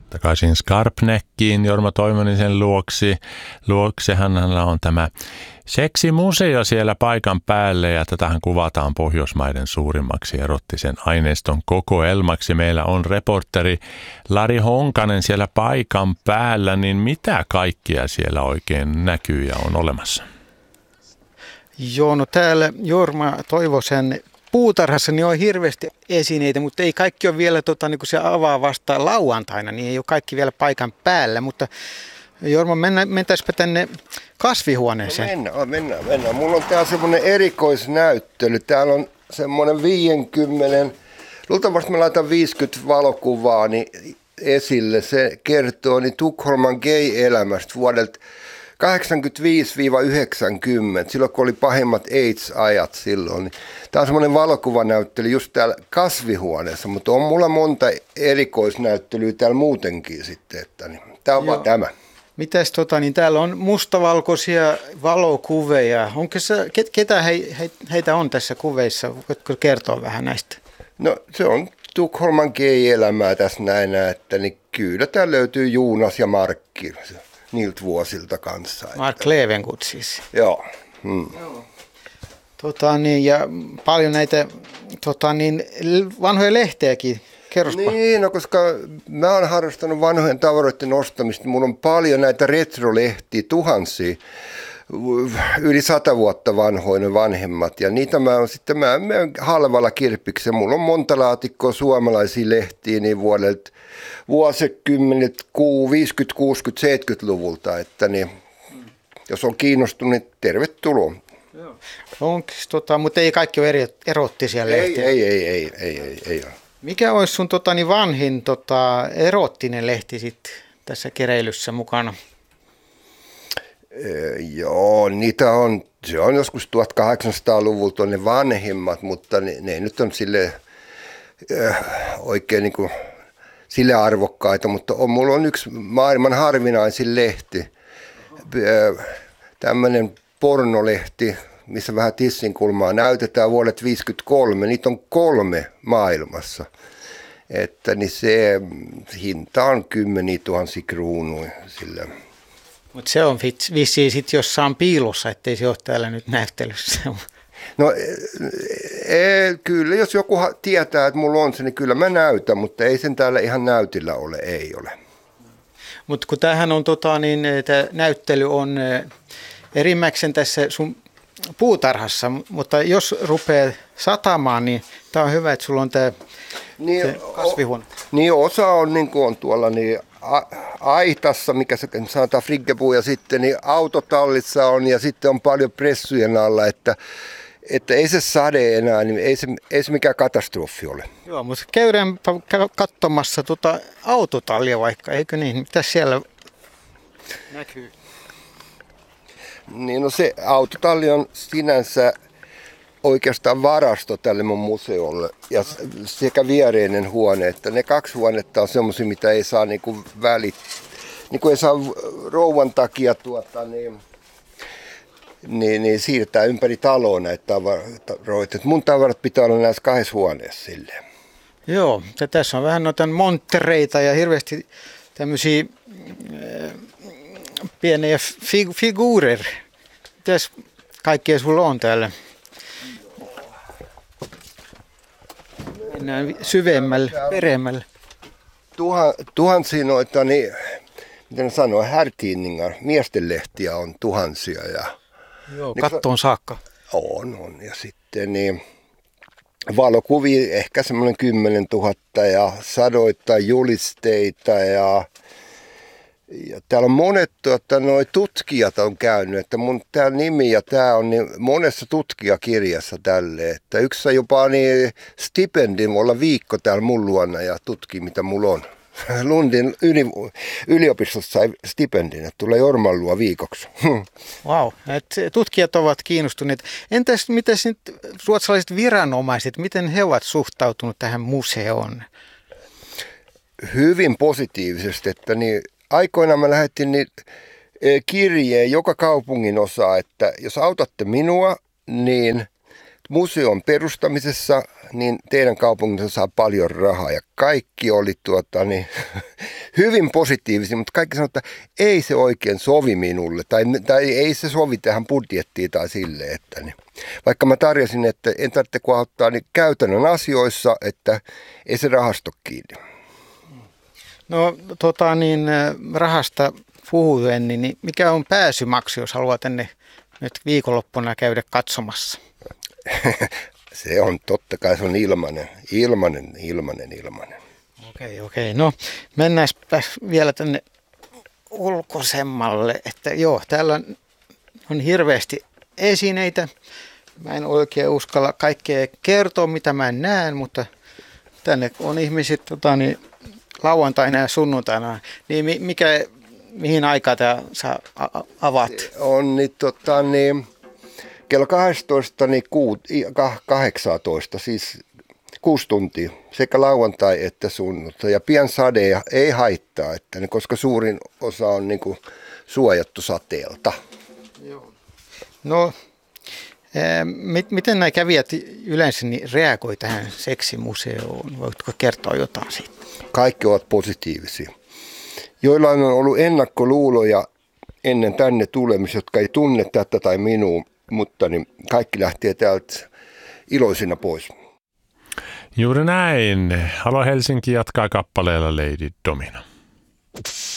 takaisin Skarpnäckiin Jorma Toivonisen luokse. Hänellä on tämä seksimuseo siellä paikan päälle ja tätähän kuvataan Pohjoismaiden suurimmaksi erottisen aineiston kokoelmaksi. Meillä on reporteri Lari Honkanen siellä paikan päällä, niin mitä kaikkia siellä oikein näkyy ja on olemassa? Joo, no täällä Jorma Toivosen puutarhassa niin on hirveästi esineitä, mutta ei kaikki ole vielä, niin kun se avaa vasta lauantaina, niin ei ole kaikki vielä paikan päällä. Mutta Jorma, mentäispä tänne kasvihuoneeseen. No mennään. Mulla on täällä semmoinen erikoisnäyttely. Täällä on semmoinen 50, luultavasti mä laitan 50 valokuvaa esille. Se kertoo Tukholman gay-elämästä vuodelta 85-90, silloin kun oli pahimmat AIDS-ajat silloin. Tämä on semmoinen valokuvanäyttely just täällä kasvihuoneessa, mutta on mulla monta erikoisnäyttelyä täällä muutenkin sitten. Että, tämä on vaan tämä. Mitäs niin täällä on mustavalkoisia valokuveja. Onko se, ketä heitä on tässä kuveissa? Voitko kertoa vähän näistä? No se on Tukholman gay-elämää tässä näin, että niin kyllä täällä löytyy Juunas ja Markki niiltä vuosilta kanssa. Mark Levengood siis. Joo. Ja paljon näitä vanhoja lehteäkin. Kerrospa. Niin, no koska mä oon harrastanut vanhojen tavaroiden ostamista. Mulla on paljon näitä retrolehtiä, tuhansia, yli 100 vuotta vanhoina vanhemmat. Ja niitä mä menen halvalla kirppikseen. Mulla on monta laatikkoa suomalaisia lehtiä niin vuosikymmenet 50, 60, 70-luvulta. Että niin, jos on kiinnostunut, niin tervetuloa. Mutta ei kaikki ole erottisia lehtiä. Ei ole. Mikä olisi sun vanhin erottinen lehti sit tässä keräilyssä mukana? Joo, se on joskus 1800-luvulta ne vanhimmat, mutta ne nyt on oikein niin kuin sille arvokkaita, mutta mulla on yksi maailman harvinaisin lehti, tämmöinen pornolehti, missä vähän tissinkulmaa näytetään vuodet 1953. Niitä on 3 maailmassa. Että niin se hinta on 10 000 kruunuja sillä. Mutta se on vissiin sitten jossain piilossa, ettei se ole täällä nyt näyttelyssä. No kyllä, jos joku tietää, että mulla on se, niin kyllä mä näytän, mutta ei sen täällä ihan näytillä ole, ei ole. Mutta kun tämähän on, tämä näyttely on erimmäkseen tässä sun puutarhassa, mutta jos rupeaa satamaan, niin tämä on hyvä, että sulla on tämä kasvihuone. Niin osa on niin kuin on tuolla aitassa, mikä se sanotaan friggepuu, ja sitten niin autotallissa on, ja sitten on paljon pressujen alla, että ei se sade enää, niin ei se mikään katastrofi ole. Joo, mutta käydäänpä katsomassa autotallia vaikka, eikö niin? Mitä siellä näkyy? Niin no se autotalli on sinänsä oikeastaan varasto tälle mun museolle ja sekä viereinen huone, että ne 2 huonetta on semmoisia, mitä ei saa niinku ei saa rouvan takia niin siirtää ympäri taloa näitä tavaroita. Mun tavarat pitää olla näissä 2 huoneessa silleen. Joo, tässä on vähän noita monttereita ja hirveästi tämmöisiä pieniä figuureja. Mitäs kaikkea sulla on täällä? Mennään syvemmälle, peremmälle. Tuhansia noita, niin, miten sanoo, herrtidningar, miestenlehtiä on tuhansia. Joo, kattoon saakka. On. Ja sitten niin, valokuvia ehkä semmoinen 10 000 ja sadoita julisteita ja täällä on monet tutkijat on käynyt, että mun tää nimi ja tää on niin monessa tutkijakirjassa tälle, että yksi saa jopa niin stipendin olla viikko täällä mun luona ja tutkii mitä mulla on. Lundin yliopistossa sai stipendin, että tulee Jorman luo viikoksi. Wow, tutkijat ovat kiinnostuneet. Entäs mitäs nyt ruotsalaiset viranomaiset, miten he ovat suhtautuneet tähän museoon? Hyvin positiivisesti, että niin aikoinaan mä lähetin kirjeen joka kaupungin osaa, että jos autatte minua, niin museon perustamisessa, niin teidän kaupungissa saa paljon rahaa. Ja kaikki oli hyvin positiivisia, mutta kaikki sanoo, että ei se oikein sovi minulle tai ei se sovi tähän budjettiin tai silleen, että niin. Vaikka mä tarjosin, että en tarvitse kun auttaa niin käytännön asioissa, että ei se rahasto kiinni. No rahasta puhuen, niin mikä on pääsymaksu, jos haluaa tänne nyt viikonloppuna käydä katsomassa? Se on totta kai, se on ilmanen. Okei. No mennäänpä vielä tänne ulkoisemmalle, että joo, täällä on hirveästi esineitä. Mä en oikein uskalla kaikkea kertoa, mitä mä näen, mutta tänne on ihmiset lauantaina ja sunnuntaina. Niin mihin aikaan sä avaat? On kello 12 18, siis 6 tuntia, sekä lauantai että sunnuntai. Ja pian sade ei haittaa, koska suurin osa on suojattu sateelta. Joo. No, miten nämä kävijät yleensä reagoi tähän seksimuseoon? Voitko kertoa jotain siitä? Kaikki ovat positiivisia. Joillain on ollut ennakkoluuloja ennen tänne tulemista, jotka ei tunne tätä tai minua, mutta niin kaikki lähtee täältä iloisina pois. Juuri näin. Halo Helsinki jatkaa kappaleella Lady Domino.